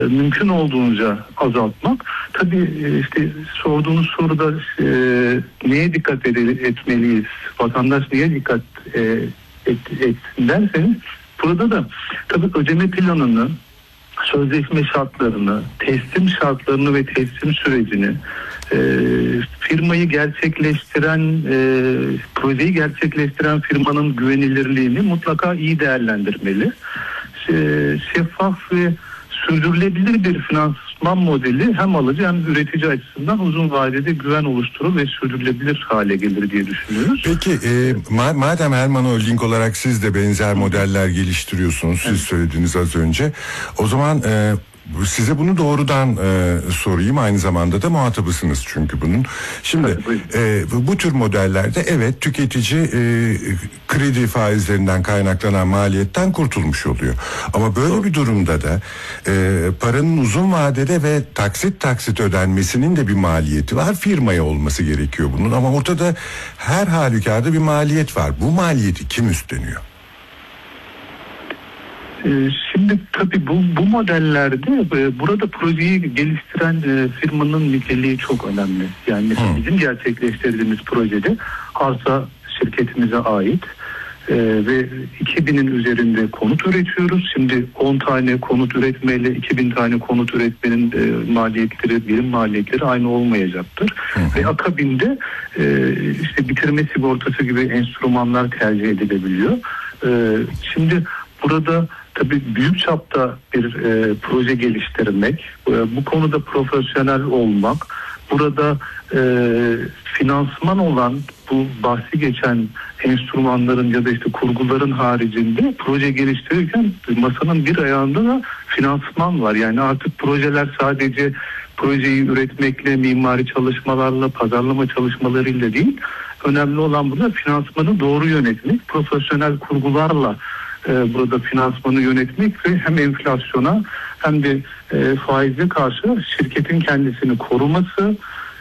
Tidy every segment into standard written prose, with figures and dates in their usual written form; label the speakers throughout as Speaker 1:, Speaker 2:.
Speaker 1: mümkün olduğunca azaltmak. Tabii işte sorduğunuz soruda neye dikkat etmeliyiz, vatandaş neye dikkat etsin derseniz, burada da tabii ödeme planını, sözleşme şartlarını, teslim şartlarını ve teslim sürecini, firmayı gerçekleştiren, projeyi gerçekleştiren firmanın güvenilirliğini mutlaka iyi değerlendirmeli. Şeffaf ve sürdürülebilir bir finansman modeli hem alıcı hem üretici açısından uzun vadede güven oluşturur ve sürdürülebilir hale gelir diye düşünüyoruz.
Speaker 2: Peki madem Herman Holding olarak siz de benzer modeller geliştiriyorsunuz, siz söylediğiniz az önce, o zaman size bunu doğrudan sorayım, aynı zamanda da muhatabısınız çünkü bunun. Şimdi bu tür modellerde evet tüketici kredi faizlerinden kaynaklanan maliyetten kurtulmuş oluyor. Ama böyle bir durumda da paranın uzun vadede ve taksit ödenmesinin de bir maliyeti var. Firmaya olması gerekiyor bunun, ama ortada her halükarda bir maliyet var. Bu maliyeti kim üstleniyor?
Speaker 1: Şimdi tabii bu modellerde burada projeyi geliştiren firmanın niteliği çok önemli. Yani mesela bizim gerçekleştirdiğimiz projede arsa şirketimize ait ve 2000'in üzerinde konut üretiyoruz. Şimdi 10 tane konut üretmeyle 2000 tane konut üretmenin maliyetleri, birim maliyetleri aynı olmayacaktır. Ve akabinde işte bitirme sigortası gibi enstrümanlar tercih edilebiliyor. Şimdi burada tabii büyük çapta bir proje geliştirmek, bu konuda profesyonel olmak, burada finansman olan bu bahsi geçen enstrümanların ya da işte kurguların haricinde proje geliştirirken masanın bir ayağında da finansman var. Yani artık projeler sadece projeyi üretmekle, mimari çalışmalarla, pazarlama çalışmalarıyla değil, önemli olan burada finansmanı doğru yönetmek, profesyonel kurgularla burada finansmanı yönetmek ve hem enflasyona hem de faize karşı şirketin kendisini koruması,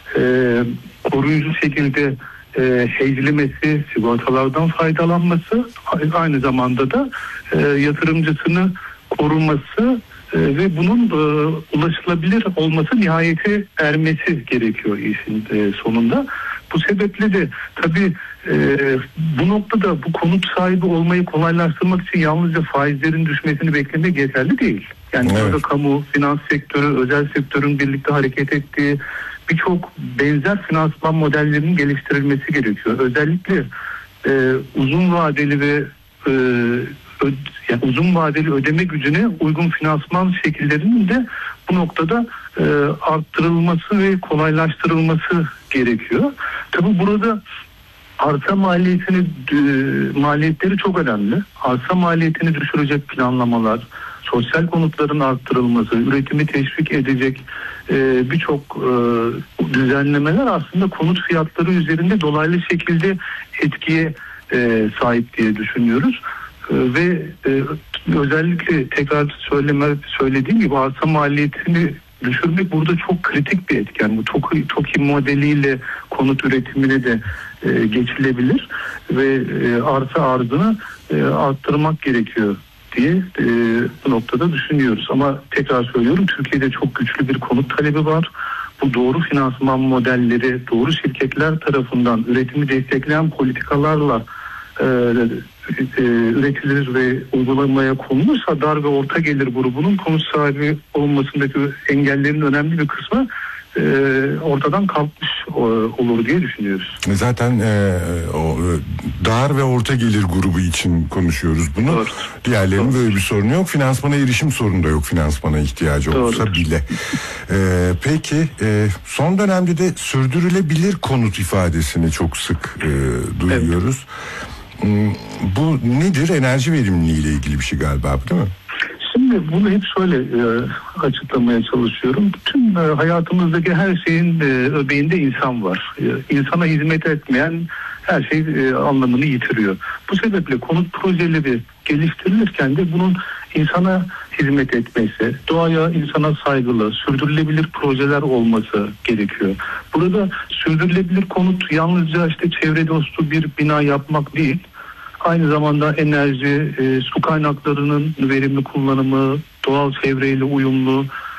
Speaker 1: koruyucu şekilde hedgelemesi, sigortalardan faydalanması, aynı zamanda da yatırımcısını koruması ve bunun ulaşılabilir olması, nihayete ermesi gerekiyor işin sonunda. Bu sebeple de tabii bu noktada bu konut sahibi olmayı kolaylaştırmak için yalnızca faizlerin düşmesini beklemek yeterli değil. Yani burada kamu, finans sektörü, özel sektörün birlikte hareket ettiği birçok benzer finansman modellerinin geliştirilmesi gerekiyor. Özellikle uzun vadeli ve yani uzun vadeli ödeme gücüne uygun finansman şekillerinin de bu noktada arttırılması ve kolaylaştırılması gerekiyor. Tabii burada arsa maliyetleri çok önemli. Arsa maliyetini düşürecek planlamalar, sosyal konutların arttırılması, üretimi teşvik edecek birçok düzenlemeler aslında konut fiyatları üzerinde dolaylı şekilde etkiye sahip diye düşünüyoruz. Ve özellikle tekrar söylediğim gibi arsa maliyetini düşürmek burada çok kritik bir etken. Bu TOKİ modeliyle konut üretimine de geçilebilir ve arsa arzını arttırmak gerekiyor diye bu noktada düşünüyoruz. Ama tekrar söylüyorum, Türkiye'de çok güçlü bir konut talebi var. Bu doğru finansman modelleri, doğru şirketler tarafından üretimi destekleyen politikalarla üretilir ve uygulamaya konulursa dar ve orta gelir grubunun konut sahibi olmasındaki engellerin önemli bir kısmı ortadan kalkmış olur diye düşünüyoruz.
Speaker 2: Zaten o dar ve orta gelir grubu için konuşuyoruz bunu. Doğru. Diğerlerinin böyle bir sorunu yok. Finansmana erişim sorunu da yok, finansmana ihtiyacı olsa bile. Peki son dönemde de sürdürülebilir konut ifadesini çok sık duyuyoruz. Evet. Bu nedir? Enerji verimliliği ile ilgili bir şey galiba, değil mi?
Speaker 1: Şimdi bunu hep şöyle açıklamaya çalışıyorum. Bütün hayatımızdaki her şeyin öbeğinde insan var. İnsana hizmet etmeyen her şey anlamını yitiriyor. Bu sebeple konut projeleri geliştirilirken de bunun insana hizmet etmesi, doğaya, insana saygılı, sürdürülebilir projeler olması gerekiyor. Burada sürdürülebilir konut yalnızca işte çevre dostu bir bina yapmak değil, aynı zamanda enerji, su kaynaklarının verimli kullanımı, doğal çevreyle uyumlu,